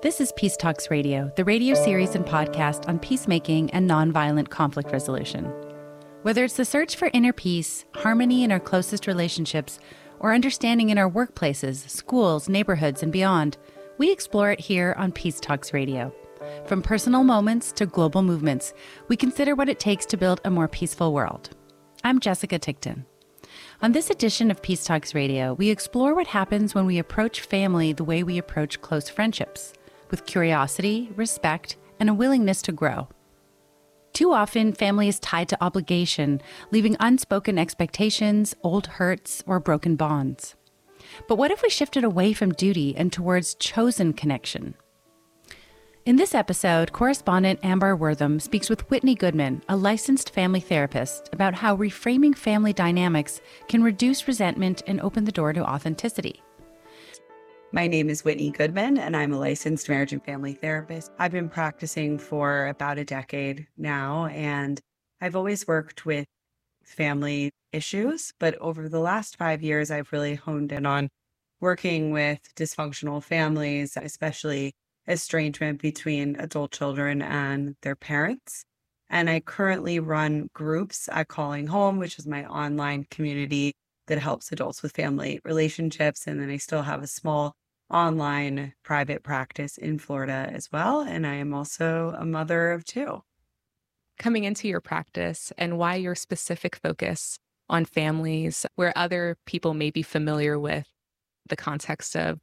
This is Peace Talks Radio, the radio series and podcast on peacemaking and nonviolent conflict resolution. Whether it's the search for inner peace, harmony in our closest relationships, or understanding in our workplaces, schools, neighborhoods, and beyond, we explore it here on Peace Talks Radio. From personal moments to global movements, we consider what it takes to build a more peaceful world. I'm Jessica Tickton. On this edition of Peace Talks Radio, we explore what happens when we approach family the way we approach close friendships, with curiosity, respect, and a willingness to grow. Too often, family is tied to obligation, leaving unspoken expectations, old hurts, or broken bonds. But what if we shifted away from duty and towards chosen connection? In this episode, correspondent Ambar Wortham speaks with Whitney Goodman, a licensed family therapist, about how reframing family dynamics can reduce resentment and open the door to authenticity. My name is Whitney Goodman, and I'm a licensed marriage and family therapist. I've been practicing for about a decade now, and I've always worked with family issues. But over the last 5 years, I've really honed in on working with dysfunctional families, especially estrangement between adult children and their parents. And I currently run groups at Calling Home, which is my online community that helps adults with family relationships. And then I still have a small online private practice in Florida as well. And I am also a mother of two. Coming into your practice and why your specific focus on families where other people may be familiar with the context of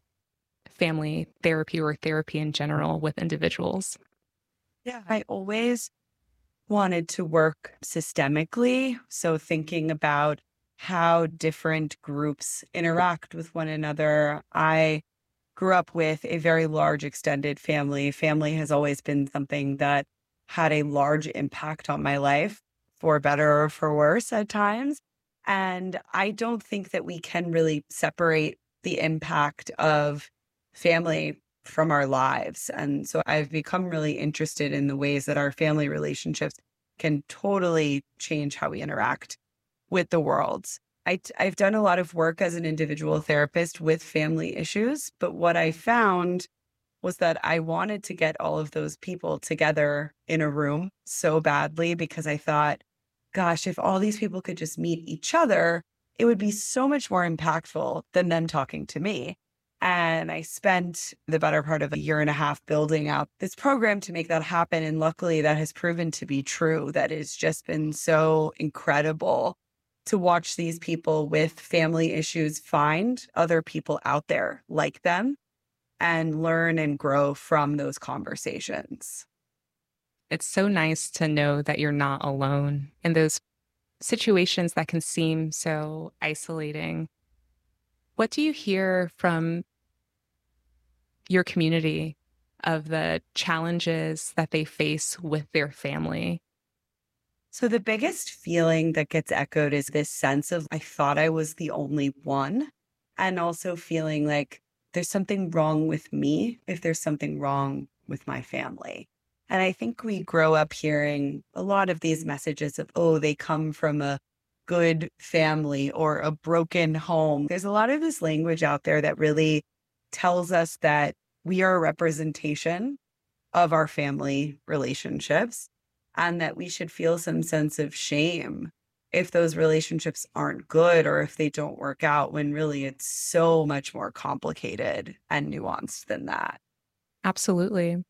family therapy or therapy in general with individuals? Yeah, I always wanted to work systemically. So thinking about how different groups interact with one another. I grew up with a very large extended family. Family has always been something that had a large impact on my life, for better or for worse at times. And I don't think that we can really separate the impact of family from our lives. And so I've become really interested in the ways that our family relationships can totally change how we interact with the world. I've done a lot of work as an individual therapist with family issues, but what I found was that I wanted to get all of those people together in a room so badly because I thought, gosh, if all these people could just meet each other, it would be so much more impactful than them talking to me. And I spent the better part of a year and a half building out this program to make that happen. And luckily that has proven to be true. That it's just been so incredible to watch these people with family issues find other people out there like them and learn and grow from those conversations. It's so nice to know that you're not alone in those situations that can seem so isolating. What do you hear from your community of the challenges that they face with their family? So the biggest feeling that gets echoed is this sense of, I thought I was the only one, and also feeling like there's something wrong with me if there's something wrong with my family. And I think we grow up hearing a lot of these messages of, oh, they come from a good family or a broken home. There's a lot of this language out there that really tells us that we are a representation of our family relationships and that we should feel some sense of shame if those relationships aren't good or if they don't work out, when really it's so much more complicated and nuanced than that. Absolutely.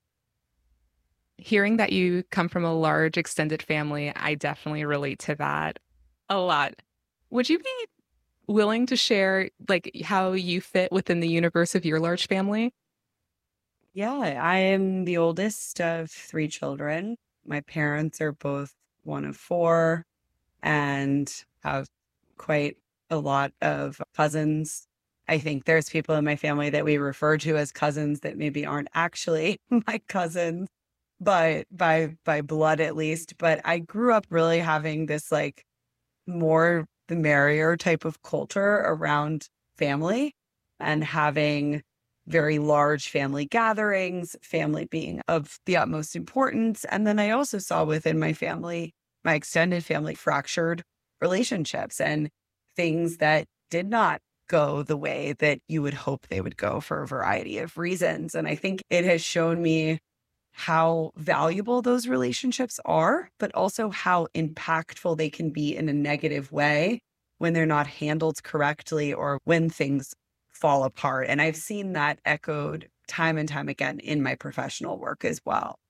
Hearing that you come from a large extended family, I definitely relate to that a lot. Would you be willing to share how you fit within the universe of your large family? Yeah, I am the oldest of 3 children. My parents are both one of 4 and have quite a lot of cousins. I think there's people in my family that we refer to as cousins that maybe aren't actually my cousins, but by blood at least. But I grew up really having this more the merrier type of culture around family and having very large family gatherings, family being of the utmost importance. And then I also saw within my family, my extended family, fractured relationships and things that did not go the way that you would hope they would go for a variety of reasons. And I think it has shown me how valuable those relationships are, but also how impactful they can be in a negative way when they're not handled correctly or when things fall apart. And I've seen that echoed time and time again in my professional work as well.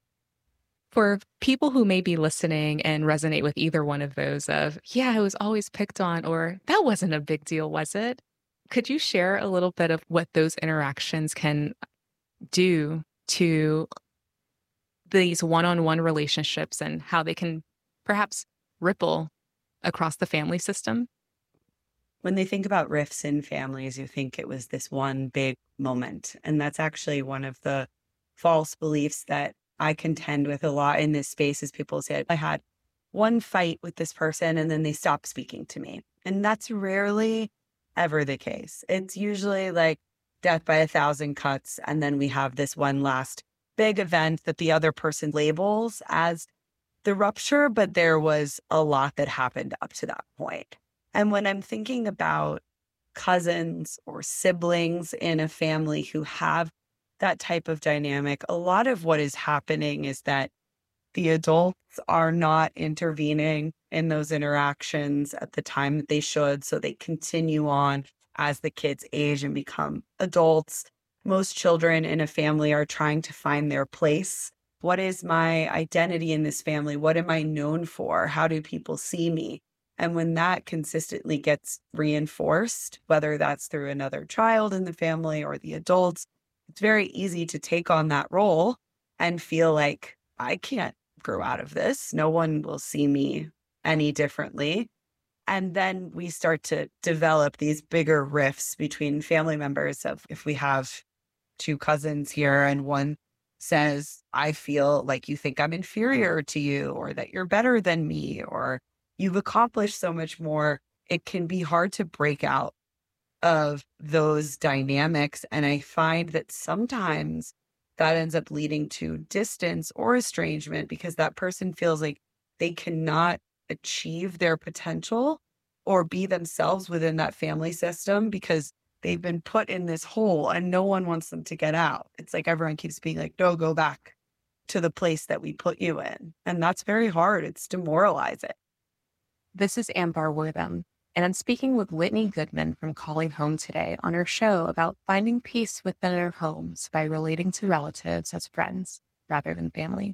For people who may be listening and resonate with either one of those of, yeah, I was always picked on, or that wasn't a big deal, was it? Could you share a little bit of what those interactions can do to these one-on-one relationships and how they can perhaps ripple across the family system? When they think about rifts in families, you think it was this one big moment. And that's actually one of the false beliefs that I contend with a lot in this space is people say, I had one fight with this person and then they stopped speaking to me. And that's rarely ever the case. It's usually like death by 1,000 cuts. And then we have this one last big event that the other person labels as the rupture, but there was a lot that happened up to that point. And when I'm thinking about cousins or siblings in a family who have that type of dynamic, a lot of what is happening is that the adults are not intervening in those interactions at the time that they should. So they continue on as the kids age and become adults. Most children in a family are trying to find their place. What is my identity in this family? What am I known for? How do people see me? And when that consistently gets reinforced, whether that's through another child in the family or the adults, it's very easy to take on that role and feel like I can't grow out of this. No one will see me any differently. And then we start to develop these bigger rifts between family members of if we have two cousins here and one says, I feel like you think I'm inferior to you or that you're better than me or you've accomplished so much more, it can be hard to break out of those dynamics. And I find that sometimes that ends up leading to distance or estrangement because that person feels like they cannot achieve their potential or be themselves within that family system because they've been put in this hole and no one wants them to get out. It's like everyone keeps being like, no, go back to the place that we put you in. And that's very hard. It's demoralizing. This is Ambar Wortham, and I'm speaking with Whitney Goodman from Calling Home today on her show about finding peace within our homes by relating to relatives as friends rather than family.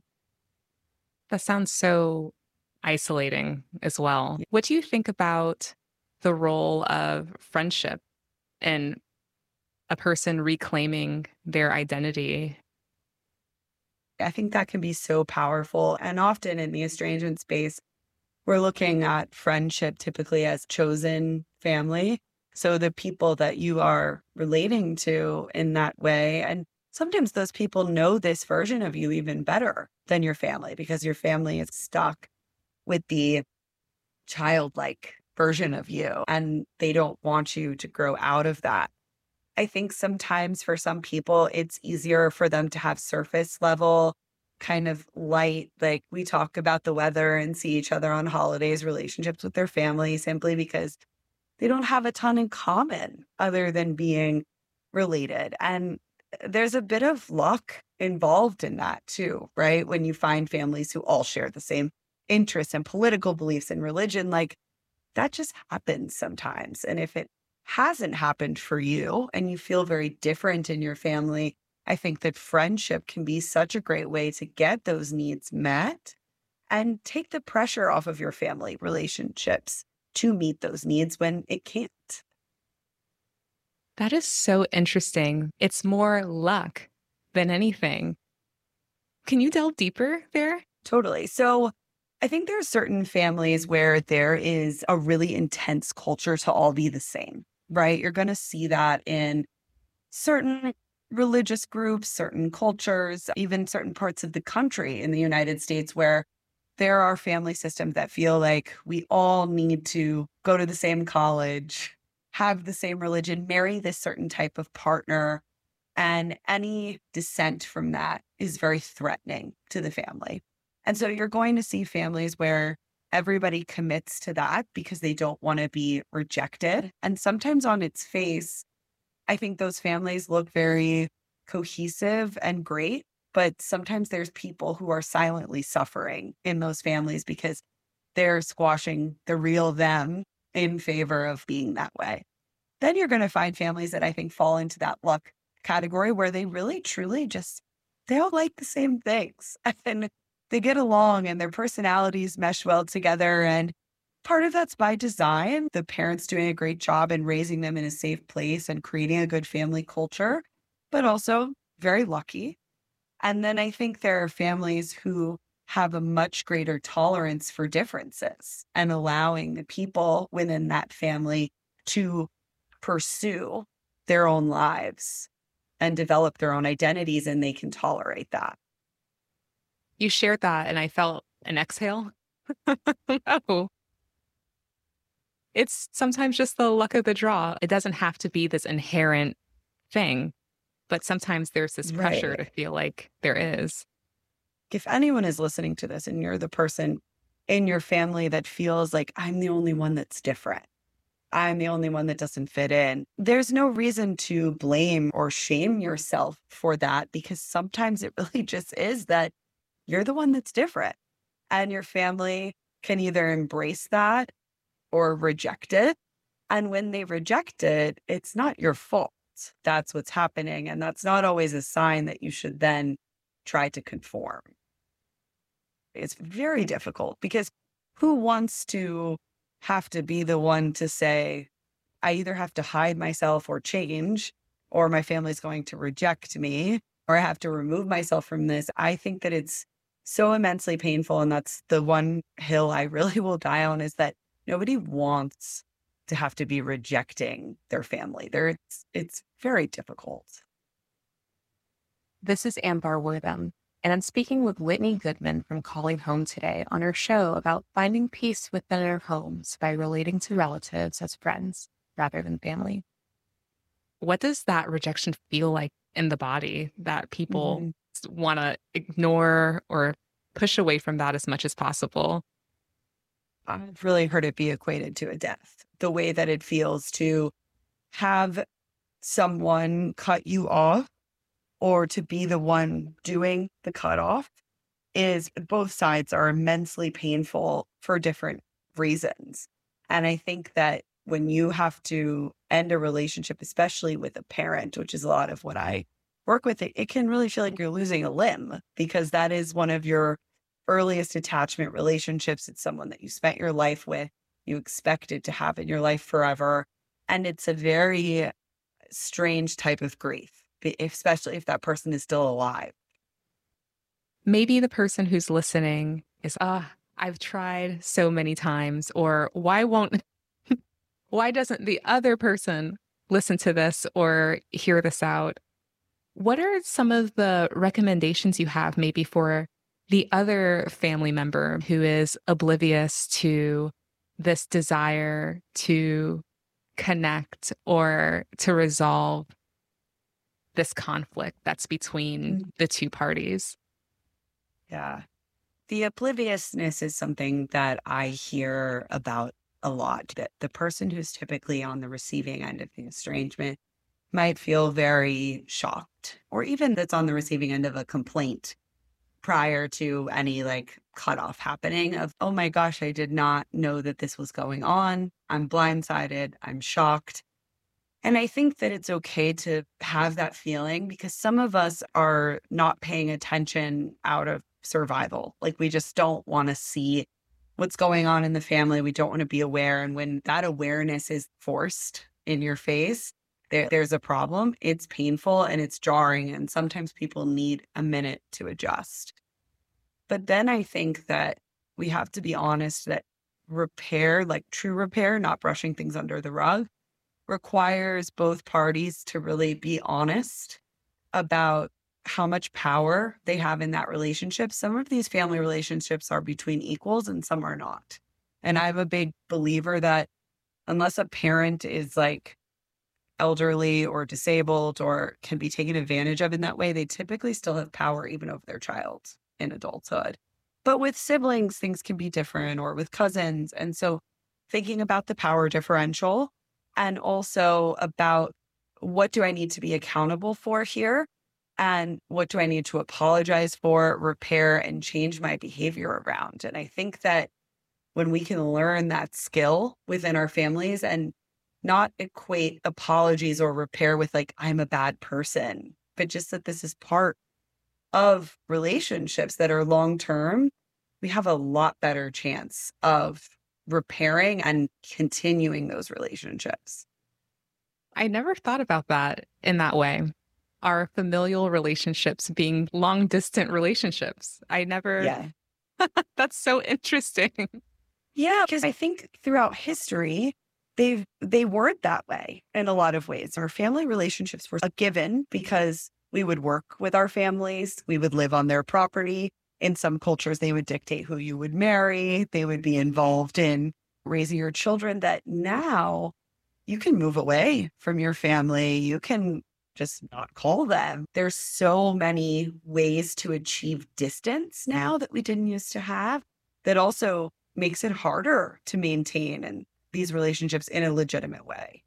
That sounds so isolating as well. What do you think about the role of friendship in a person reclaiming their identity? I think that can be so powerful. And often in the estrangement space, we're looking at friendship typically as chosen family. So the people that you are relating to in that way. And sometimes those people know this version of you even better than your family because your family is stuck with the childlike version of you and they don't want you to grow out of that. I think sometimes for some people, it's easier for them to have surface level kind of light, like we talk about the weather and see each other on holidays, relationships with their family, simply because they don't have a ton in common other than being related. And there's a bit of luck involved in that too, right? When you find families who all share the same interests and political beliefs and religion, like that just happens sometimes. And if it hasn't happened for you and you feel very different in your family, I think that friendship can be such a great way to get those needs met and take the pressure off of your family relationships to meet those needs when it can't. That is so interesting. It's more luck than anything. Can you delve deeper there? Totally. So I think there are certain families where there is a really intense culture to all be the same, right? You're going to see that in certain religious groups, certain cultures, even certain parts of the country in the United States where there are family systems that feel like we all need to go to the same college, have the same religion, marry this certain type of partner. And any dissent from that is very threatening to the family. And so you're going to see families where everybody commits to that because they don't want to be rejected. And sometimes on its face, I think those families look very cohesive and great, but sometimes there's people who are silently suffering in those families because they're squashing the real them in favor of being that way. Then you're going to find families that I think fall into that luck category where they really truly just, they all like the same things and they get along and their personalities mesh well together. And part of that's by design, the parents doing a great job in raising them in a safe place and creating a good family culture, but also very lucky. And then I think there are families who have a much greater tolerance for differences and allowing the people within that family to pursue their own lives and develop their own identities, and they can tolerate that. You shared that and I felt an exhale. Oh, it's sometimes just the luck of the draw. It doesn't have to be this inherent thing, but sometimes there's this pressure Right. to feel like there is. If anyone is listening to this and you're the person in your family that feels like I'm the only one that's different, I'm the only one that doesn't fit in, there's no reason to blame or shame yourself for that because sometimes it really just is that you're the one that's different and your family can either embrace that or reject it. And when they reject it, it's not your fault. That's what's happening. And that's not always a sign that you should then try to conform. It's very difficult because who wants to have to be the one to say, I either have to hide myself or change, or my family's going to reject me, or I have to remove myself from this? I think that it's so immensely painful. And that's the one hill I really will die on, is that nobody wants to have to be rejecting their family. It's very difficult. This is Ambar Wortham, and I'm speaking with Whitney Goodman from Calling Home today on her show about finding peace within our homes by relating to relatives as friends rather than family. What does that rejection feel like in the body that people Mhm. want to ignore or push away from that as much as possible? I've really heard it be equated to a death. The way that it feels to have someone cut you off or to be the one doing the cutoff is, both sides are immensely painful for different reasons. And I think that when you have to end a relationship, especially with a parent, which is a lot of what I work with, it can really feel like you're losing a limb because that is one of your earliest attachment relationships. It's someone that you spent your life with, you expected to have in your life forever. And it's a very strange type of grief, especially if that person is still alive. Maybe the person who's listening is, I've tried so many times, or why doesn't the other person listen to this or hear this out? What are some of the recommendations you have maybe for the other family member who is oblivious to this desire to connect or to resolve this conflict that's between the two parties? Yeah. The obliviousness is something that I hear about a lot, that the person who's typically on the receiving end of the estrangement might feel very shocked, or even that's on the receiving end of a complaint prior to any like cutoff happening of, oh my gosh, I did not know that this was going on. I'm blindsided. I'm shocked. And I think that it's okay to have that feeling because some of us are not paying attention out of survival. Like we just don't want to see what's going on in the family. We don't want to be aware. And when that awareness is forced in your face, there's a problem. It's painful and it's jarring. And sometimes people need a minute to adjust. But then I think that we have to be honest that repair, like true repair, not brushing things under the rug, requires both parties to really be honest about how much power they have in that relationship. Some of these family relationships are between equals and some are not. And I'm a big believer that unless a parent is like elderly or disabled or can be taken advantage of in that way, they typically still have power even over their child in adulthood. But with siblings, things can be different, or with cousins. And so thinking about the power differential and also about what do I need to be accountable for here? And what do I need to apologize for, repair, and change my behavior around? And I think that when we can learn that skill within our families and not equate apologies or repair with like, I'm a bad person, but just that this is part of relationships that are long term, we have a lot better chance of repairing and continuing those relationships. I never thought about that in that way. Our familial relationships being long distance relationships. Yeah. That's so interesting. Yeah, because I think throughout history, they weren't that way in a lot of ways. Our family relationships were a given because we would work with our families, we would live on their property. In some cultures, they would dictate who you would marry. They would be involved in raising your children. That now you can move away from your family. You can just not call them. There's so many ways to achieve distance now that we didn't used to have, that also makes it harder to maintain and these relationships in a legitimate way.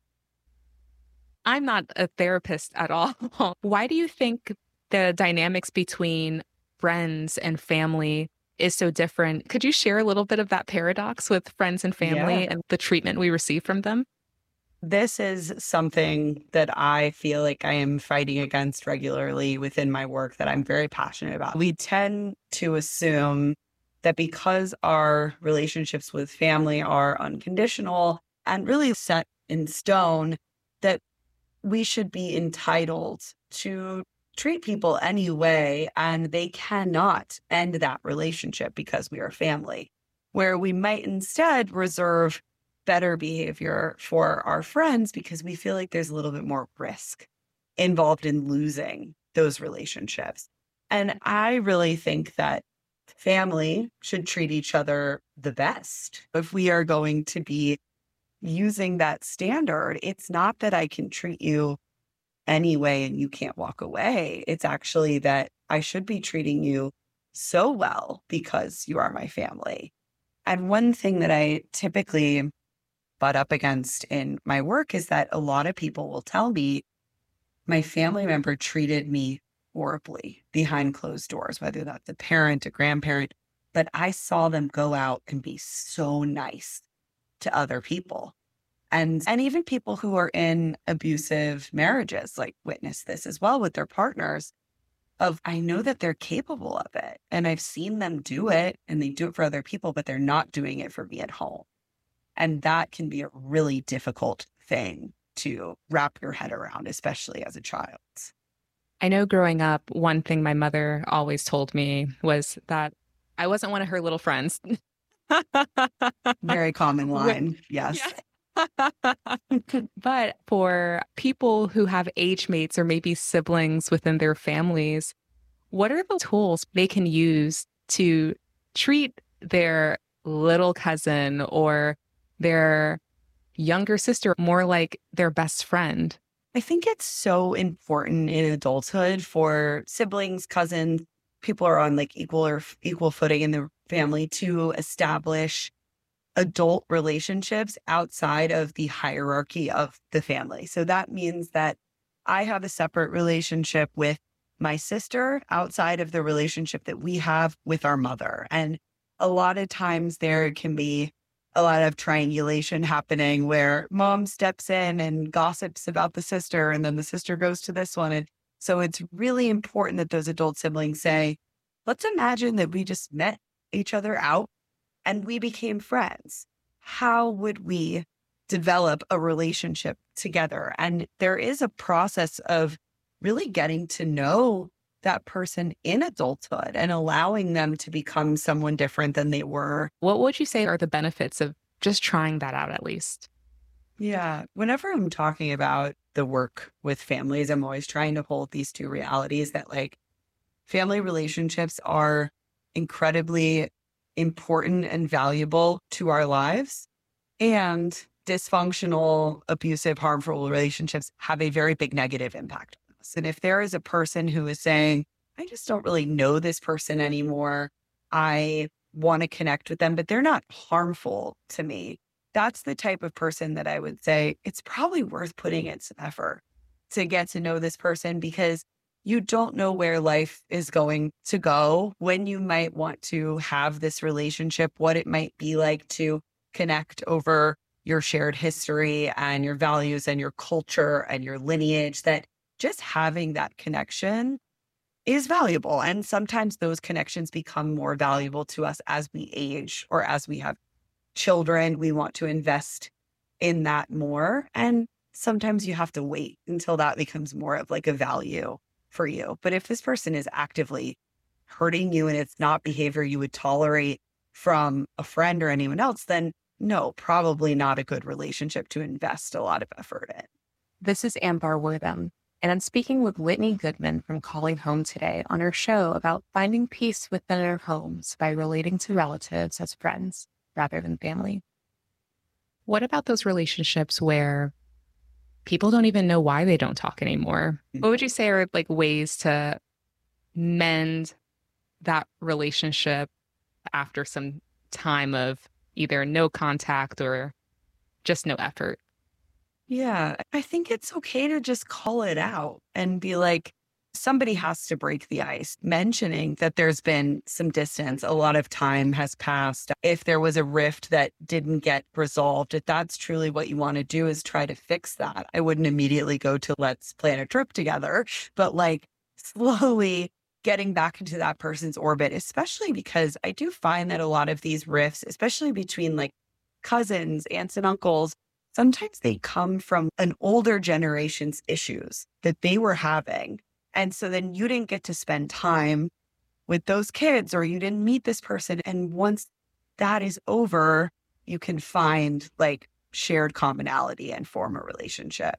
I'm not a therapist at all. Why do you think the dynamics between friends and family is so different? Could you share a little bit of that paradox with friends and family and the treatment we receive from them? This is something that I feel like I am fighting against regularly within my work that I'm very passionate about. We tend to assume that because our relationships with family are unconditional and really set in stone, that we should be entitled to treat people any way, and they cannot end that relationship because we are family, where we might instead reserve better behavior for our friends because we feel like there's a little bit more risk involved in losing those relationships. And I really think that family should treat each other the best. If we are going to be using that standard, it's not that I can treat you anyway and you can't walk away. It's actually that I should be treating you so well because you are my family. And one thing that I typically butt up against in my work is that a lot of people will tell me my family member treated me horribly behind closed doors, whether that's a parent, a grandparent, but I saw them go out and be so nice to other people. And even people who are in abusive marriages, like, witness this as well with their partners, of I know that they're capable of it and I've seen them do it and they do it for other people, but they're not doing it for me at home. And that can be a really difficult thing to wrap your head around, especially as a child. I know growing up, one thing my mother always told me was that I wasn't one of her little friends. Very common line. Yes. Yeah. But for people who have age mates or maybe siblings within their families, what are the tools they can use to treat their little cousin or their younger sister more like their best friend? I think it's so important in adulthood for siblings, cousins, people are on like equal footing in the family to establish adult relationships outside of the hierarchy of the family. So that means that I have a separate relationship with my sister outside of the relationship that we have with our mother. And a lot of times there can be a lot of triangulation happening where mom steps in and gossips about the sister, and then the sister goes to this one. And so it's really important that those adult siblings say, let's imagine that we just met each other out and we became friends. How would we develop a relationship together? And there is a process of really getting to know that person in adulthood and allowing them to become someone different than they were. What would you say are the benefits of just trying that out at least? Yeah. Whenever I'm talking about the work with families, I'm always trying to hold these two realities that like family relationships are incredibly important and valuable to our lives, and dysfunctional, abusive, harmful relationships have a very big negative impact on us. And if there is a person who is saying, I just don't really know this person anymore, I want to connect with them, but they're not harmful to me. That's the type of person that I would say it's probably worth putting in some effort to get to know this person, because you don't know where life is going to go, when you might want to have this relationship, what it might be like to connect over your shared history and your values and your culture and your lineage. That just having that connection is valuable. And sometimes those connections become more valuable to us as we age or as we have children. We want to invest in that more. And sometimes you have to wait until that becomes more of like a value for you. But if this person is actively hurting you and it's not behavior you would tolerate from a friend or anyone else, then no, probably not a good relationship to invest a lot of effort in. This is Ambar Wortham, and I'm speaking with Whitney Goodman from Calling Home today on her show about finding peace within our homes by relating to relatives as friends rather than family. What about those relationships where people don't even know why they don't talk anymore? What would you say are like ways to mend that relationship after some time of either no contact or just no effort? Yeah, I think it's okay to just call it out and be like, somebody has to break the ice, mentioning that there's been some distance. A lot of time has passed. If there was a rift that didn't get resolved, if that's truly what you want to do, is try to fix that. I wouldn't immediately go to let's plan a trip together, but like slowly getting back into that person's orbit, especially because I do find that a lot of these rifts, especially between like cousins, aunts and uncles, sometimes they come from an older generation's issues that they were having. And so then you didn't get to spend time with those kids, or you didn't meet this person. And once that is over, you can find like shared commonality and form a relationship.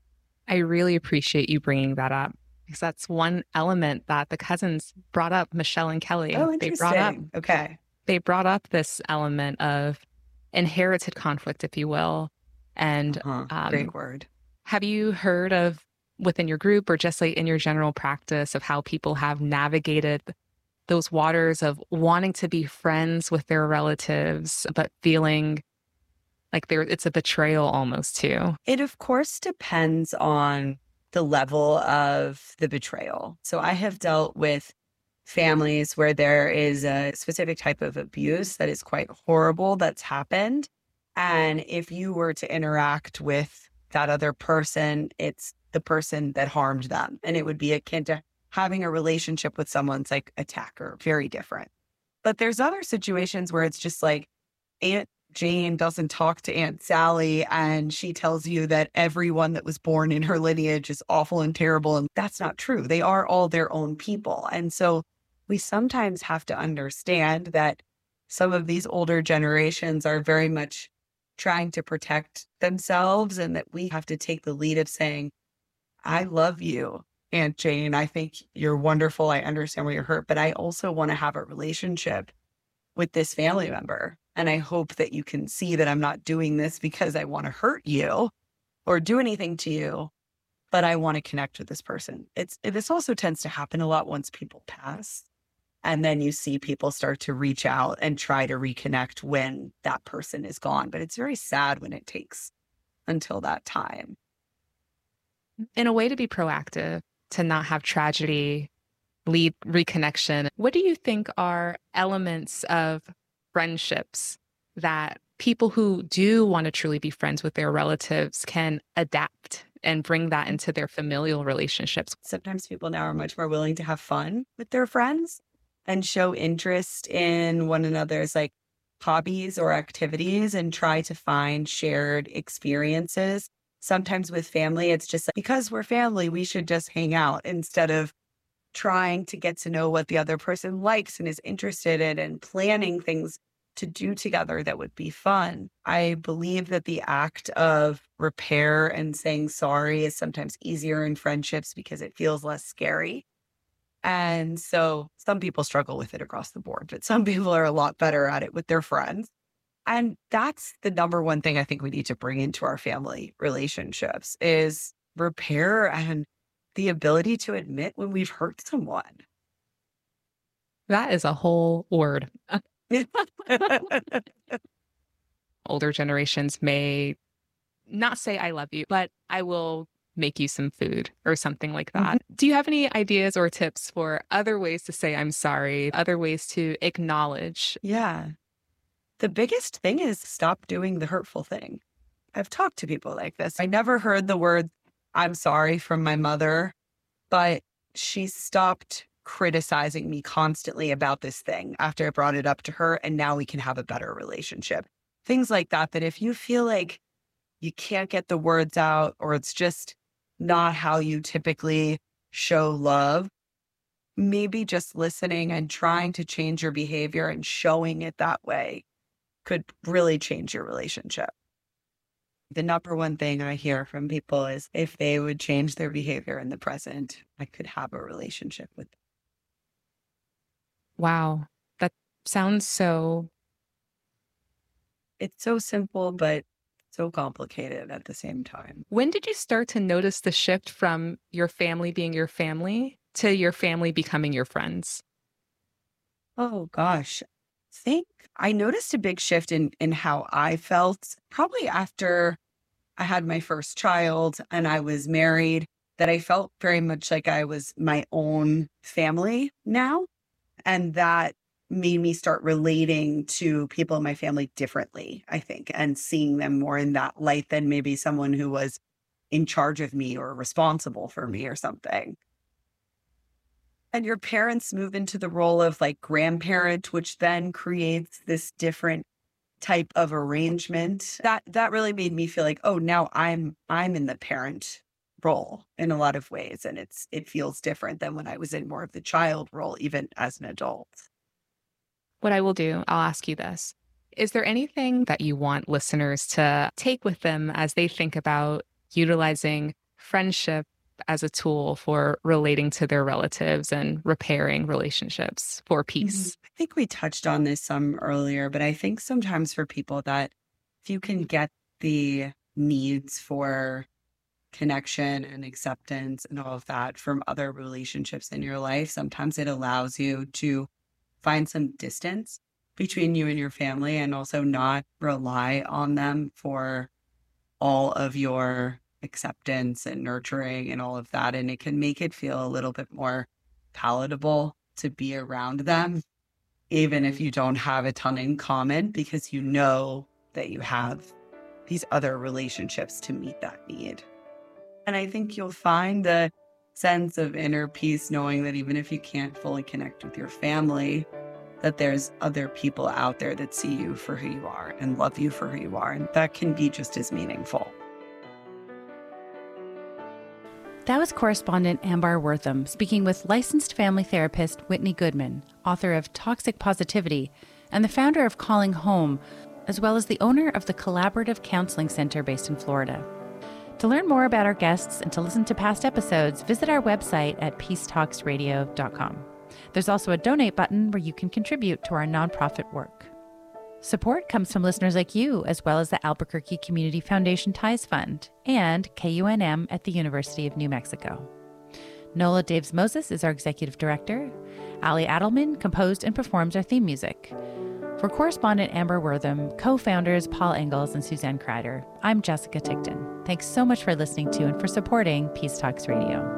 I really appreciate you bringing that up, because that's one element that the cousins brought up, Michelle and Kelly. Oh, interesting. They brought up this element of inherited conflict, if you will. And great word. Have you heard of, within your group or just like in your general practice, of how people have navigated those waters of wanting to be friends with their relatives, but feeling like it's a betrayal almost too? It of course depends on the level of the betrayal. So I have dealt with families where there is a specific type of abuse that is quite horrible that's happened. And if you were to interact with that other person, it's the person that harmed them. And it would be akin to having a relationship with someone's like attacker, very different. But there's other situations where it's just like Aunt Jane doesn't talk to Aunt Sally, and she tells you that everyone that was born in her lineage is awful and terrible. And that's not true. They are all their own people. And so we sometimes have to understand that some of these older generations are very much trying to protect themselves, and that we have to take the lead of saying, I love you, Aunt Jane. I think you're wonderful. I understand where you're hurt, but I also want to have a relationship with this family member. And I hope that you can see that I'm not doing this because I want to hurt you or do anything to you, but I want to connect with this person. This also tends to happen a lot once people pass. And then you see people start to reach out and try to reconnect when that person is gone. But it's very sad when it takes until that time. In a way to be proactive, to not have tragedy lead reconnection, what do you think are elements of friendships that people who do want to truly be friends with their relatives can adapt and bring that into their familial relationships? Sometimes people now are much more willing to have fun with their friends and show interest in one another's like hobbies or activities and try to find shared experiences. Sometimes with family, it's just like, because we're family, we should just hang out, instead of trying to get to know what the other person likes and is interested in and planning things to do together that would be fun. I believe that the act of repair and saying sorry is sometimes easier in friendships because it feels less scary. And so some people struggle with it across the board, but some people are a lot better at it with their friends. And that's the number one thing I think we need to bring into our family relationships is repair and the ability to admit when we've hurt someone. That is a whole word. Older generations may not say I love you, but I will make you some food or something like that. Do you have any ideas or tips for other ways to say I'm sorry, other ways to acknowledge? Yeah. The biggest thing is stop doing the hurtful thing. I've talked to people like this. I never heard the word I'm sorry from my mother, but she stopped criticizing me constantly about this thing after I brought it up to her. And now we can have a better relationship. Things like that, that if you feel like you can't get the words out or it's just not how you typically show love, maybe just listening and trying to change your behavior and showing it that way could really change your relationship. The number one thing I hear from people is if they would change their behavior in the present, I could have a relationship with them. Wow, that sounds so... It's so simple, but so complicated at the same time. When did you start to notice the shift from your family being your family to your family becoming your friends? Oh gosh. I think I noticed a big shift in how I felt probably after I had my first child and I was married, that I felt very much like I was my own family now. And that made me start relating to people in my family differently, I think, and seeing them more in that light than maybe someone who was in charge of me or responsible for me or something. And your parents move into the role of like grandparent, which then creates this different type of arrangement. That really made me feel like, oh, now I'm in the parent role in a lot of ways. And it feels different than when I was in more of the child role, even as an adult. What I will do, I'll ask you this. Is there anything that you want listeners to take with them as they think about utilizing friendship as a tool for relating to their relatives and repairing relationships for peace? I think we touched on this some earlier, but I think sometimes for people that if you can get the needs for connection and acceptance and all of that from other relationships in your life, sometimes it allows you to find some distance between you and your family and also not rely on them for all of your acceptance and nurturing and all of that. And it can make it feel a little bit more palatable to be around them, even if you don't have a ton in common, because you know that you have these other relationships to meet that need. And I think you'll find the sense of inner peace knowing that even if you can't fully connect with your family, that there's other people out there that see you for who you are and love you for who you are. And that can be just as meaningful. That was correspondent Ambar Wortham speaking with licensed family therapist Whitney Goodman, author of Toxic Positivity and the founder of Calling Home, as well as the owner of the Collaborative Counseling Center based in Florida. To learn more about our guests and to listen to past episodes, visit our website at peacetalksradio.com. There's also a donate button where you can contribute to our nonprofit work. Support comes from listeners like you, as well as the Albuquerque Community Foundation Ties Fund and KUNM at the University of New Mexico. Nola Daves-Moses is our executive director. Ali Adelman composed and performs our theme music. For correspondent Ambar Wortham, co-founders Paul Engels and Suzanne Kreider, I'm Jessica Tickton. Thanks so much for listening to and for supporting Peace Talks Radio.